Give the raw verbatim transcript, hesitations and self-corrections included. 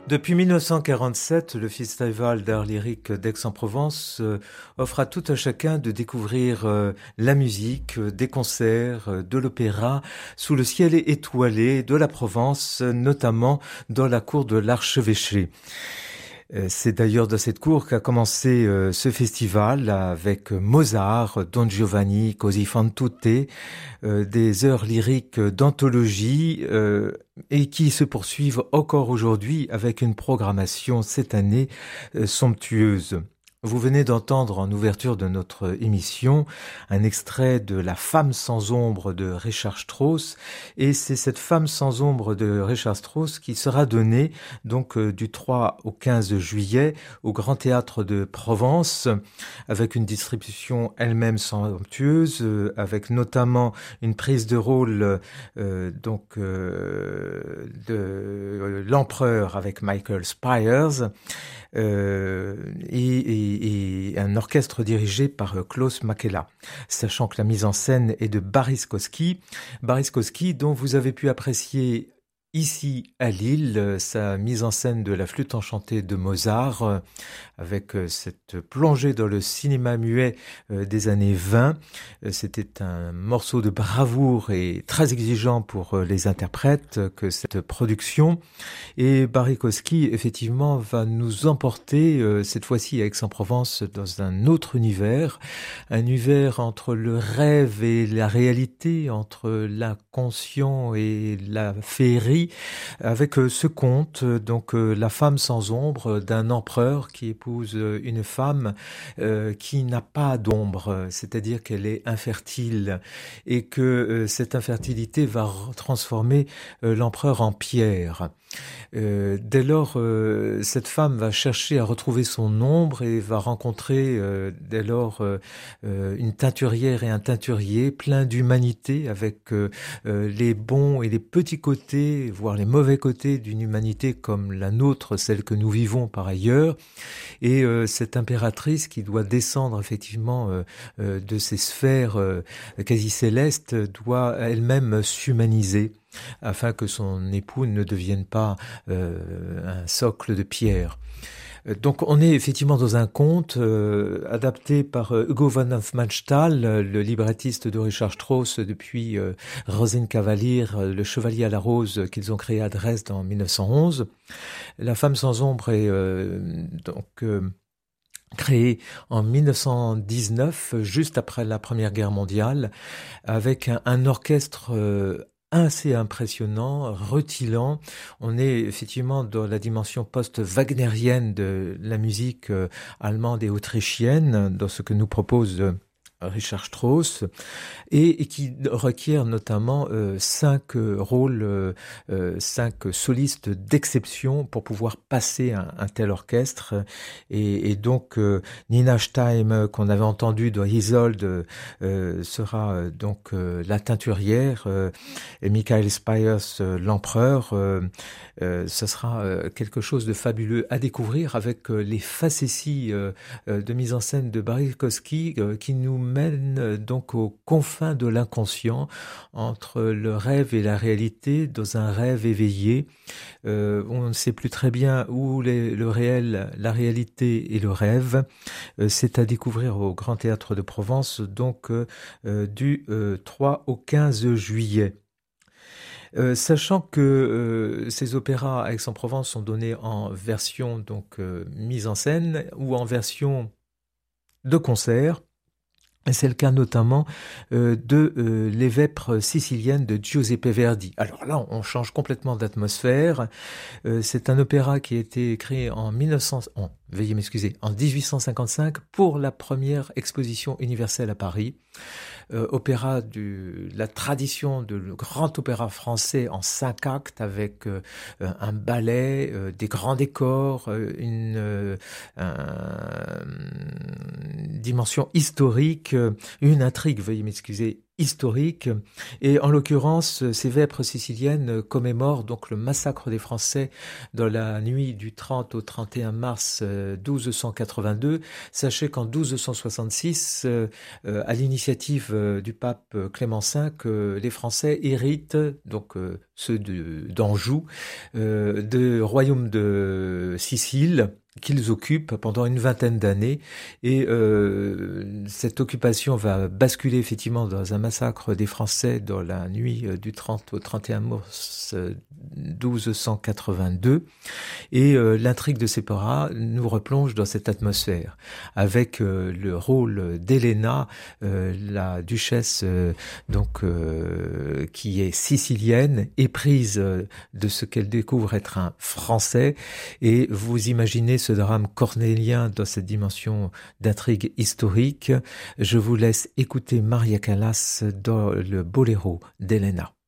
Depuis mille neuf cent quarante-sept, le Festival d'art lyrique d'Aix-en-Provence euh, offre à tout un chacun de découvrir euh, la musique, euh, des concerts, euh, de l'opéra, sous le ciel étoilé de la Provence, euh, notamment dans la cour de l'Archevêché. Euh, C'est d'ailleurs dans cette cour qu'a commencé euh, ce festival avec Mozart, Don Giovanni, Così fan tutte, euh, des heures lyriques d'anthologie euh, et qui se poursuivent encore aujourd'hui avec une programmation cette année euh, somptueuse. Vous venez d'entendre en ouverture de notre émission un extrait de La femme sans ombre de Richard Strauss, et c'est cette femme sans ombre de Richard Strauss qui sera donnée donc euh, du trois au quinze juillet au Grand Théâtre de Provence, avec une distribution elle-même somptueuse, euh, avec notamment une prise de rôle euh, donc euh, de euh, l'empereur avec Michael Spires, euh, et, et, et un orchestre dirigé par euh, Klaus Makela, sachant que la mise en scène est de Boris Koski. Boris Koski, dont vous avez pu apprécier ici à Lille euh, sa mise en scène de la flûte enchantée de Mozart, euh, avec euh, cette plongée dans le cinéma muet euh, des années vingt. Euh, C'était un morceau de bravoure et très exigeant pour euh, les interprètes euh, que cette production. Et Barikowski, effectivement, va nous emporter, euh, cette fois-ci à Aix-en-Provence, dans un autre univers, un univers entre le rêve et la réalité, entre l'inconscient et la féerie, avec euh, ce conte, euh, donc euh, la femme sans ombre d'un empereur qui épouse euh, une femme euh, qui n'a pas d'ombre, c'est-à-dire qu'elle est infertile, et que euh, cette infertilité va r- transformer euh, l'empereur en pierre. Euh, dès lors, euh, cette femme va chercher à retrouver son ombre et va rencontrer euh, dès lors euh, euh, une teinturière et un teinturier plein d'humanité, avec euh, euh, les bons et les petits côtés, voire les mauvais côtés d'une humanité comme la nôtre, celle que nous vivons par ailleurs. Et euh, cette impératrice qui doit descendre effectivement euh, euh, de ces sphères euh, quasi célestes doit elle-même s'humaniser, afin que son époux ne devienne pas euh, un socle de pierre. Euh, Donc on est effectivement dans un conte euh, adapté par euh, Hugo van Hofmannsthal, euh, le librettiste de Richard Strauss depuis euh, Rosenkavalier, euh, le Chevalier à la Rose euh, qu'ils ont créé à Dresde en mille neuf cent onze. La femme sans ombre est euh, donc euh, créée en mille neuf cent dix-neuf, juste après la Première Guerre mondiale, avec un, un orchestre euh, assez impressionnant, rutilant. On est effectivement dans la dimension post-wagnérienne de la musique euh, allemande et autrichienne, dans ce que nous propose euh, Richard Strauss, et, et qui requiert notamment euh, cinq euh, rôles, euh, euh, cinq solistes d'exception pour pouvoir passer un, un tel orchestre. Et, et donc euh, Nina Steim, qu'on avait entendu dans Isolde, euh, sera euh, donc euh, la teinturière, euh, et Michael Spires, euh, l'empereur. Euh, euh, ce sera euh, quelque chose de fabuleux à découvrir, avec euh, les facéties euh, euh, de mise en scène de Barikowski euh, qui nous mène euh, donc aux confins de l'inconscient, entre le rêve et la réalité, dans un rêve éveillé. Euh, on ne sait plus très bien où les, le réel, la réalité et le rêve. Euh, c'est à découvrir au Grand Théâtre de Provence, donc euh, euh, du euh, trois au quinze juillet. Euh, sachant que euh, ces opéras à Aix-en-Provence sont donnés en version donc euh, mise en scène ou en version de concert. Et c'est le cas notamment euh, de euh, Les Vêpres siciliennes de Giuseppe Verdi. Alors là, on change complètement d'atmosphère. Euh, c'est un opéra qui a été créé en mille neuf cents, oh, veuillez m'excuser, en dix-huit cent cinquante-cinq pour la première exposition universelle à Paris. Euh, opéra de la tradition de le grand opéra français en cinq actes, avec euh, un ballet, euh, des grands décors, euh, une, euh, un- une dimension historique, euh, une intrigue, veuillez m'excuser, historique. Et en l'occurrence, ces vêpres siciliennes commémorent donc le massacre des Français dans la nuit du trente au trente et un mars douze cent quatre-vingt-deux. Sachez qu'en douze cent soixante-six, euh, à l'initiative euh, du pape Clément cinq, euh, les Français héritent, donc euh, ceux de, d'Anjou, euh, de royaume de Sicile, qu'ils occupent pendant une vingtaine d'années, et euh, cette occupation va basculer effectivement dans un massacre des Français dans la nuit du trente au trente et un mars douze cent quatre-vingt-deux, et euh, l'intrigue de Sephora nous replonge dans cette atmosphère avec euh, le rôle d'Helena, euh, la duchesse euh, donc euh, qui est sicilienne, éprise euh, de ce qu'elle découvre être un Français, et vous imaginez ce drame cornélien dans cette dimension d'intrigue historique. Je vous laisse écouter Maria Callas dans le boléro d'Helena.